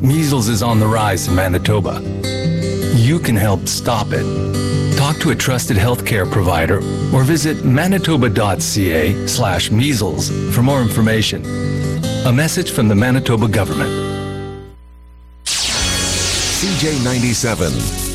Measles is on the rise in Manitoba. You can help stop it. Talk to a trusted healthcare provider or visit manitoba.ca/measles for more information. A message from the Manitoba government. CJ97